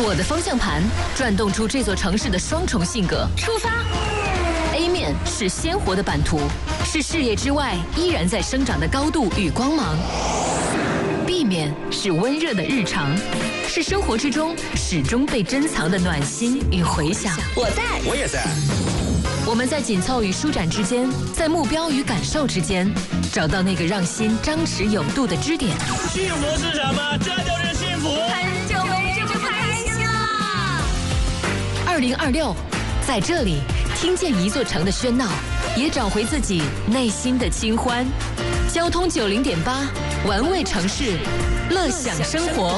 我的方向盘转动出这座城市的双重性格。出发 ！A 面是鲜活的版图，是事业之外依然在生长的高度与光芒。B 面是温热的日常，是生活之中始终被珍藏的暖心与回响。 我在， 我也在。 我们在紧凑与舒展之间，在目标与感受之间，找到那个让心张弛有度的支点。 幸福是什么？这就是幸福。 很久没这么开心了。 2026，在这里听见一座城的喧闹，也找回自己内心的清欢。交通90.8，玩味城市，乐享生活。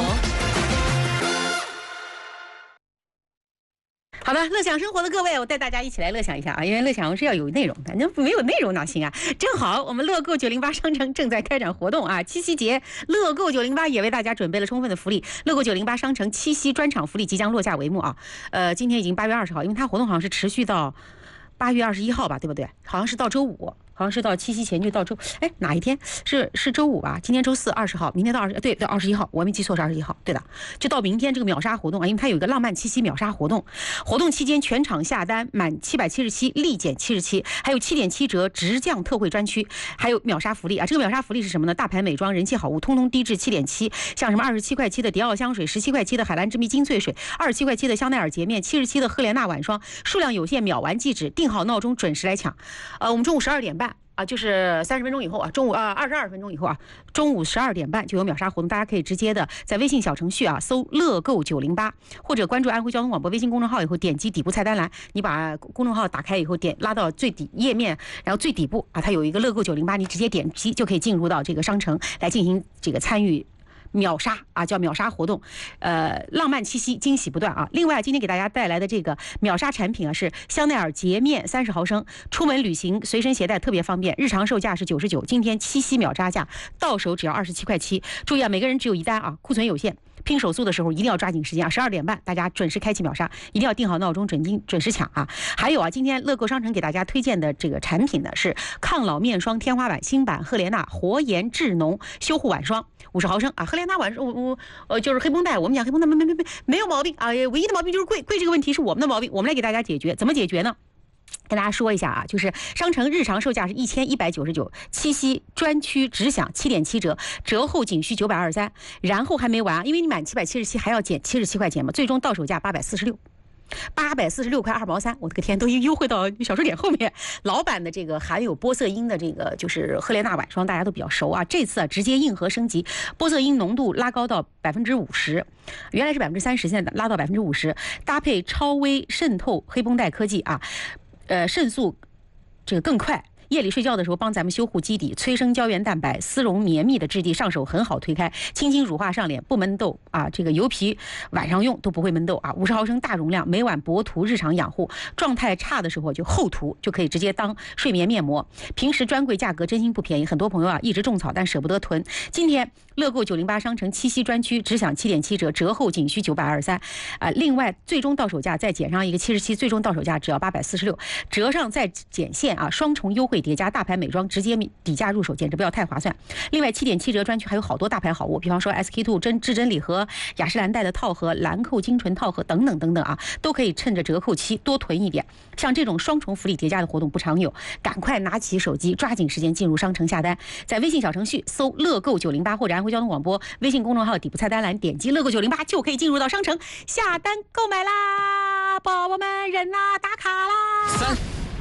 好的，乐享生活的各位，我带大家一起来乐享一下啊！因为乐享是要有内容的，那没有内容哪行啊？正好我们乐购908商城正在开展活动啊，七夕节乐购908也为大家准备了充分的福利。乐购908商城七夕专场福利即将落下帷幕啊！今天已经8月20号，因为它活动好像是持续到8月21号吧，对不对？好像是到周五。好像是到七夕前就到哪一天是周五吧？今天周四20号，明天到21号，我没记错是21号，对的，就到明天这个秒杀活动啊，因为它有一个浪漫七夕秒杀活动，活动期间全场下单满777立减77，还有7.7折直降特惠专区，还有秒杀福利啊！这个秒杀福利是什么呢？大牌美妆、人气好物，通通低至7.7，像什么27块7的迪奥香水，17块7的海蓝之谜精粹水，27块7的香奈儿洁面，77的赫莲娜晚霜，数量有限，秒完即止，定好闹钟准时来抢。我们中午12点半。就是30分钟以后啊，中午22分钟以后啊，中午12点半就有秒杀活动，大家可以直接的在微信小程序啊搜乐购908，或者关注安徽交通广播微信公众号以后，点击底部菜单栏，你把公众号打开以后拉到最底页面，然后最底部啊，它有一个乐购908，你直接点击就可以进入到这个商城来进行这个参与秒杀啊，叫秒杀活动，浪漫七夕，惊喜不断啊！另外，今天给大家带来的这个秒杀产品啊，是香奈儿洁面30毫升，出门旅行随身携带特别方便，日常售价是99，今天七夕秒杀价，到手只要27块7。注意啊，每个人只有一单啊，库存有限。拼手速的时候一定要抓紧时间啊！12点半大家准时开启秒杀，一定要定好闹钟，准时抢啊！还有啊，今天乐购商城给大家推荐的这个产品呢是抗老面霜天花板新版赫莲娜活颜智浓修护晚霜50毫升啊！赫莲娜晚霜就是黑绷带，我们讲黑绷带没有毛病啊，唯一的毛病就是贵这个问题是我们的毛病，我们来给大家解决，怎么解决呢？跟大家说一下啊，就是商城日常售价是1199，七夕专区只享7.7折，折后仅需923，然后还没完，因为你满777还要减77块钱嘛，最终到手价846块2毛3，我的个天，都优惠到小数点后面。老版的这个含有玻色因的这个就是赫莲娜晚霜，大家都比较熟啊。这次啊直接硬核升级，玻色因浓度拉高到50%，原来是30%，现在拉到50%，搭配超微渗透黑绷带科技啊，渗速这个更快。夜里睡觉的时候帮咱们修护基底，催生胶原蛋白，丝绒绵密的质地，上手很好推开，轻轻乳化上脸，不闷痘啊！这个油皮晚上用都不会闷痘啊！50毫升大容量，每晚薄涂日常养护，状态差的时候就厚涂，就可以直接当睡眠面膜。平时专柜价格真心不便宜，很多朋友啊一直种草但舍不得囤。今天乐购908商城七夕专区只享7.7折，折后仅需923啊！另外最终到手价再减上一个77，最终到手价只要846，折上再减现啊，双重优惠叠加大牌美妆直接底价入手，简直不要太划算。另外7.7折专区还有好多大牌好物，比方说 SK2 至臻礼盒、雅诗兰黛的套盒、兰蔻精纯套盒等等啊，都可以趁着折扣期多囤一点。像这种双重福利叠加的活动不常有，赶快拿起手机，抓紧时间进入商城下单，在微信小程序搜乐购908或者安徽交通广播微信公众号底部菜单栏点击乐购908就可以进入到商城下单购买啦！宝宝们人呐，打卡啦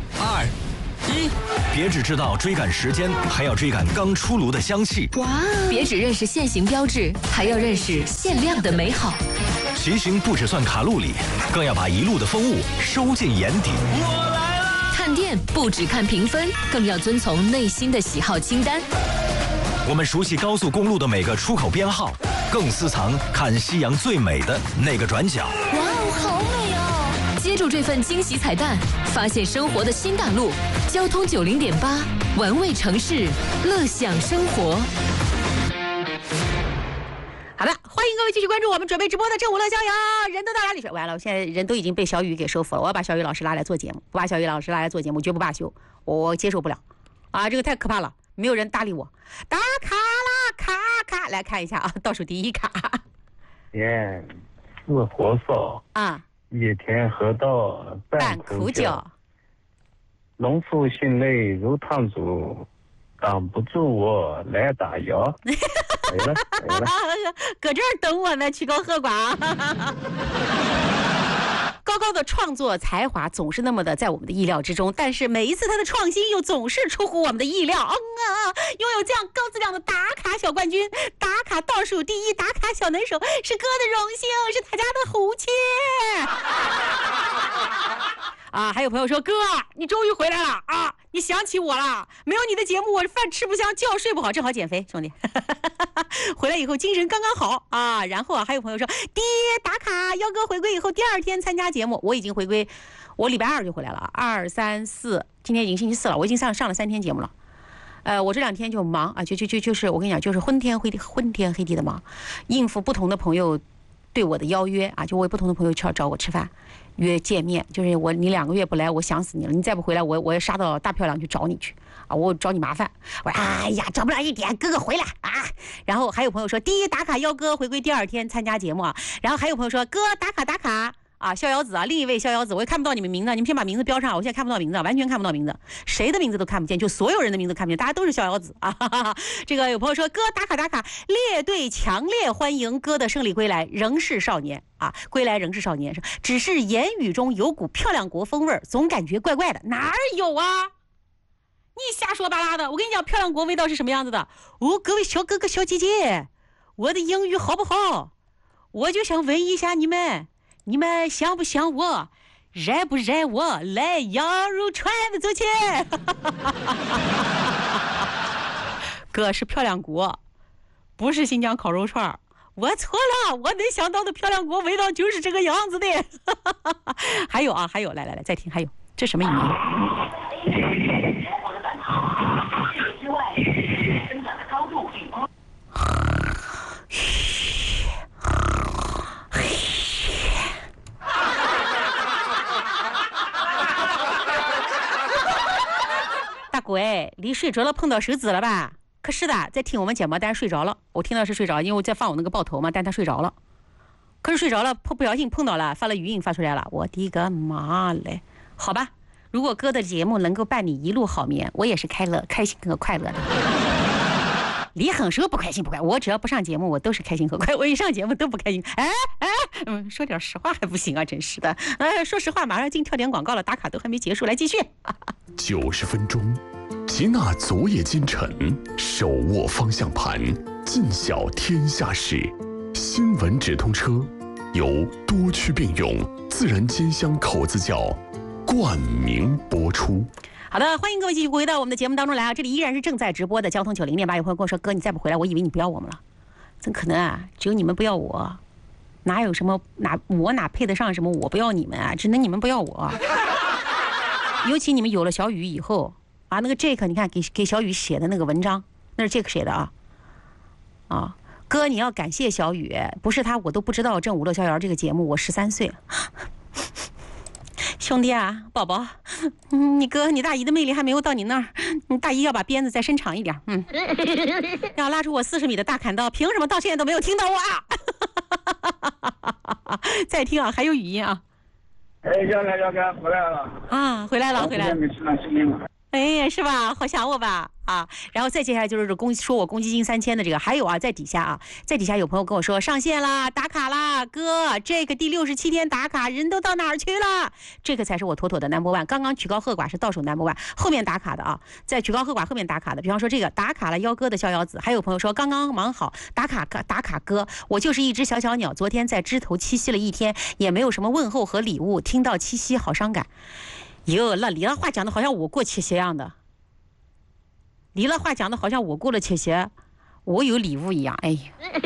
！3、2、1， 别只知道追赶时间，还要追赶刚出炉的香气。 哇！别只认识限行标志，还要认识限量的美好。 骑行不只算卡路里，更要把一路的风物收进眼底。 我来了！ 看店不只看评分，更要遵从内心的喜好清单。 我们熟悉高速公路的每个出口编号，更私藏看夕阳最美的那个转角。 哇哦，好美哦！接住这份惊喜彩蛋，发现生活的新大陆。交通90.8，玩味城市，乐享生活。 好的，欢迎各位继续关注我们准备直播的正午乐逍遥。人都到哪里去？完了，我现在人都已经被小雨给收服了。我要把小雨老师拉来做节目，不把小雨老师拉来做节目，绝不罢休，我接受不了啊！这个太可怕了，没有人搭理我。打卡啦，卡，来看一下啊，倒数第一卡。 似火烧， 啊， 一天喝到半苦酒。农夫心累如烫煮，挡不住我来打药。没了。 搁这儿等我呢，曲高和寡。高高的创作才华总是那么的在我们的意料之中，但是每一次他的创新又总是出乎我们的意料。拥有这样高质量的打卡小冠军，打卡倒数第一，打卡小能手，是哥的荣幸，是大家的福气。啊，还有朋友说，哥，你终于回来了啊！你想起我了？没有你的节目，我饭吃不香，觉睡不好，正好减肥，兄弟。回来以后精神刚刚好啊。然后还有朋友说，第一打卡，幺哥回归以后第二天参加节目，我已经回归，我礼拜2就回来了，2、3、4，今天已经星期4了，我已经上了3天节目了。我这2天就忙啊，就是我跟你讲，就是昏天黑地的忙，应付不同的朋友对我的邀约啊，就我不同的朋友找我吃饭。约见面，就是你2个月不来，我想死你了！你再不回来，我要杀到大漂亮去找你去啊！我找你麻烦。我说哎呀，找不了一点，哥哥回来啊！然后还有朋友说，第一打卡幺哥回归第2天参加节目啊。然后还有朋友说，哥打卡啊，逍遥子啊，另一位逍遥子，我也看不到你们名字，你们先把名字标上，我现在看不到名字，完全看不到名字，谁的名字都看不见，就所有人的名字看不见，大家都是逍遥子啊！这个有朋友说，哥打卡，列队强烈欢迎哥的胜利归来，仍是少年。啊，归来仍是少年，只是言语中有股漂亮国风味儿，总感觉怪怪的。哪儿有啊？你瞎说八拉的！我跟你讲，漂亮国味道是什么样子的？哦，各位小哥哥小姐姐，我的英语好不好？我就想问一下你们想不想我？认不认我？来羊肉串子走起！哥是漂亮国，不是新疆烤肉串。我错了，我能想到的漂亮国味道就是这个样子的。还有，来，再听，还有这什么语音？大鬼，离睡着了碰到手指了吧？可是的，在听我们节目，但是睡着了。我听到是睡着，因为我在放我那个爆头嘛，但他睡着了。可是睡着了，不小心碰到了，发了语音发出来了。我的个妈嘞！好吧，如果哥的节目能够伴你一路好眠，我也是开心和快乐的。离很熟不开心不快，我只要不上节目，我都是开心和快。我一上节目都不开心。说点实话还不行啊，真是的。说实话，马上进跳点广告了，打卡都还没结束，来继续。 90分钟。齐纳昨夜今晨，手握方向盘，尽晓天下事。新闻直通车由多区并用自然煎香口子窖冠名播出。 好的，欢迎各位继续回到我们的节目当中来啊！这里依然是正在直播的交通90.8。有朋友跟我说，哥你再不回来，我以为你不要我们了。怎可能啊？只有你们不要我，哪有什么我哪配得上什么我不要你们啊？只能你们不要我。尤其你们有了小雨以后。啊，那个 Jake， 你看给小雨写的那个文章，那是 Jake 写的啊，哥，你要感谢小雨，不是他我都不知道《正午乐逍遥》这个节目，我13岁了。兄弟啊，宝宝，你大姨的魅力还没有到你那儿，你大姨要把鞭子再伸长一点，要拉出我40米的大砍刀，凭什么到现在都没有听到我啊？再听啊，还有语音啊。 幺哥回来了啊，回来了。 没吃到声音了。 哎呀，是吧？好想我吧啊！然后再接下来就是说我公积金3000的这个，还有啊，在底下有朋友跟我说上线啦，打卡啦，哥，这个第67天打卡，人都到哪儿去了？这个才是我妥妥的 No.1。刚刚曲高和寡是倒数 No.1，后面打卡的啊，在曲高和寡后面打卡的，比方说这个打卡了幺哥的逍遥子，还有朋友说刚刚忙好打卡哥，我就是一只小鸟，昨天在枝头栖息了1天，也没有什么问候和礼物，听到栖息好伤感。哟，那离了话讲的好像我过七夕一样的，离了话讲的好像我过了七夕，我有礼物一样。哎呀，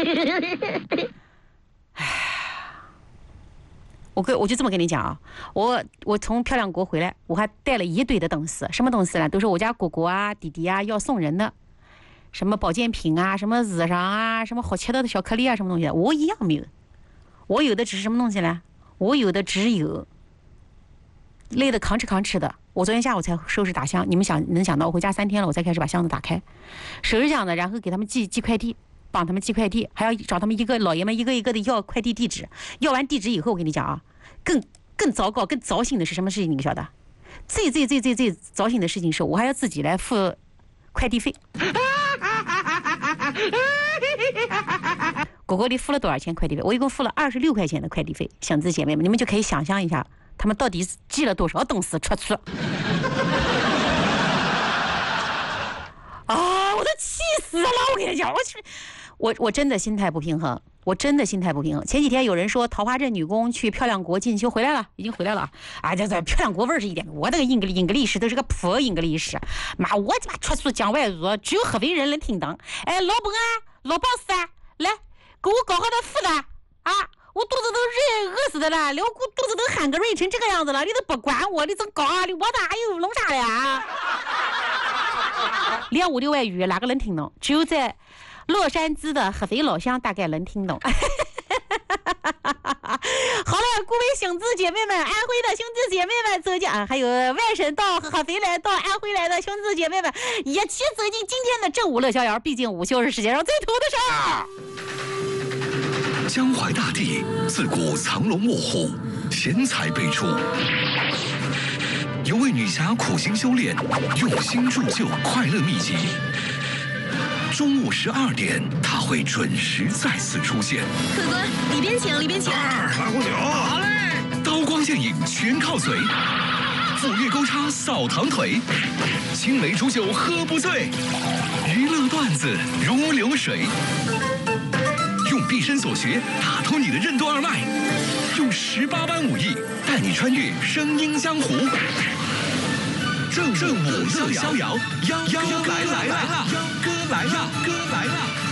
我就这么跟你讲啊，我从漂亮国回来，我还带了一堆的东西，什么东西呢？都是我家姑姑啊、弟弟啊要送人的，什么保健品啊、什么日常啊、什么好吃的巧克力啊，什么东西，我一样没有。我有的只是什么东西呢？我有的只有。累得吭哧的，我昨天下午才收拾打箱。你们能想到我回家3天了，我才开始把箱子打开，收拾箱子，然后给他们寄快递， 帮他们寄快递，还要找他们老爷们一个一个的要快递地址。要完地址以后，我跟你讲啊，更糟糕、更糟心的是什么事情？你晓得？最糟心的事情是我还要自己来付快递费。果果你付了多少钱快递费？我一共付了26块钱的快递费。乡子姐妹们，你们就可以想象一下，他们到底寄了多少东西出去。啊！我都气死了！我跟你讲，我真的心态不平衡，前几天有人说桃花镇女工去漂亮国进修回来了，已经回来了啊！这漂亮国味儿是一点，我那个英格利史都是个破英格利史，妈我他妈出去讲外语，只有合肥人能听懂。哎，老板啊，老 boss 啊，来给我搞好点吃的啊！我肚子都饿死的了，连我肚子都喊个瑞成这个样子了，你都不管我，你怎么搞啊？你我哪有弄啥的呀？练5、6外语哪个能听懂？只有在洛杉矶的合肥老乡大概能听懂。好了，各位兄弟姐妹们，安徽的兄弟姐妹们走进还有外省到合肥来到安徽来的兄弟姐妹们，一起走进今天的正午乐逍遥。毕竟午休是世界上最土的事儿。江淮大地自古藏龙卧虎，贤才辈出。有位女侠苦心修炼，用心铸就快乐秘籍。中午12点，她会准时再次出现。 客官，里边请，里边请。 拉壶酒，好嘞。刀光剑影全靠嘴，斧钺钩叉扫堂腿，青梅煮酒喝不醉，娱乐段子如流水。用毕生所学打通你的任督二脉，用18般武艺带你穿越声音江湖。正午乐逍遥，妖哥来了，妖哥来了。